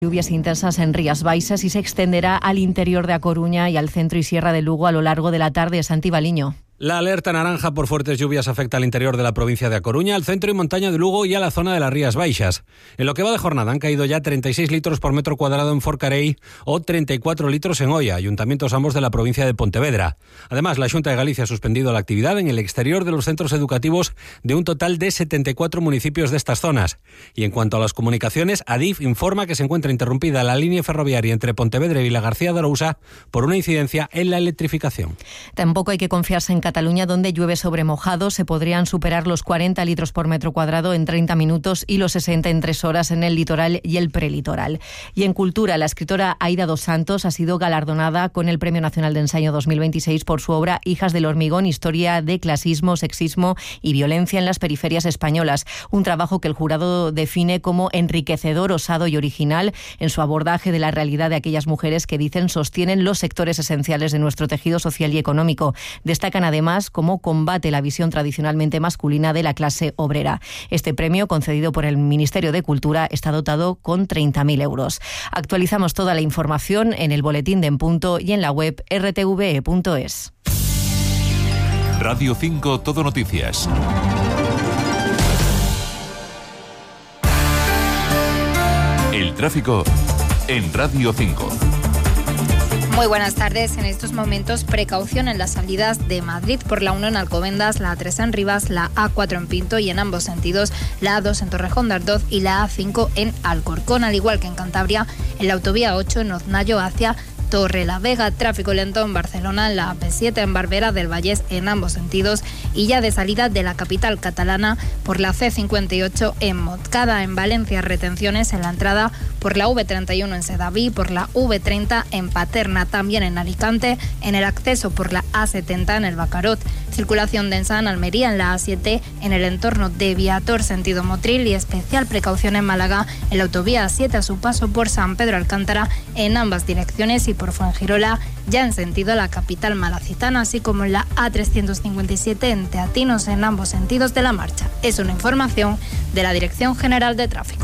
Lluvias intensas en Rías Baixas y se extenderá al interior de A Coruña y al centro y sierra de Lugo a lo largo de la tarde de Santi Baliño. La alerta naranja por fuertes lluvias afecta al interior de la provincia de A Coruña, al centro y montaña de Lugo y a la zona de las Rías Baixas. En lo que va de jornada han caído ya 36 litros por metro cuadrado en Forcarei o 34 litros en Oia, ayuntamientos ambos de la provincia de Pontevedra. Además, la Xunta de Galicia ha suspendido la actividad en el exterior de los centros educativos de un total de 74 municipios de estas zonas. Y en cuanto a las comunicaciones, Adif informa que se encuentra interrumpida la línea ferroviaria entre Pontevedra y Vilagarcía de Arousa por una incidencia en la electrificación. Tampoco hay que confiarse en Cataluña, donde llueve sobre mojado. Se podrían superar los 40 litros por metro cuadrado en 30 minutos y los 60 en 3 horas en el litoral y el prelitoral. Y en cultura, la escritora Aida dos Santos ha sido galardonada con el Premio Nacional de Ensayo 2026 por su obra Hijas del Hormigón, historia de clasismo, sexismo y violencia en las periferias españolas. Un trabajo que el jurado define como enriquecedor, osado y original en su abordaje de la realidad de aquellas mujeres que dicen sostienen los sectores esenciales de nuestro tejido social y económico. Destacan además cómo combate la visión tradicionalmente masculina de la clase obrera. Este premio, concedido por el Ministerio de Cultura, está dotado con 30.000 euros. Actualizamos toda la información en el boletín de En Punto y en la web rtve.es. Radio 5 Todo Noticias. El tráfico en Radio 5. Muy buenas tardes. En estos momentos, precaución en las salidas de Madrid por la 1 en Alcobendas, la A3 en Rivas, la A4 en Pinto y en ambos sentidos la A2 en Torrejón de Ardoz y la A5 en Alcorcón, al igual que en Cantabria, en la autovía 8 en Oznayo hacia Torrelavega. Tráfico lento en Barcelona, en la AP7 en Barberá del Vallès en ambos sentidos y ya de salida de la capital catalana por la C58 en Montcada. En Valencia, retenciones en la entrada por la V31 en Sedaví, por la V30 en Paterna, también en Alicante, en el acceso por la A70 en el Bacarot. Circulación densa en Almería, en la A7 en el entorno de Viator sentido Motril y especial precaución en Málaga en la autovía A7 a su paso por San Pedro Alcántara en ambas direcciones y por Fuengirola ya en sentido la capital malacitana, así como en la A357 en Teatinos en ambos sentidos de la marcha. Es una información de la Dirección General de Tráfico.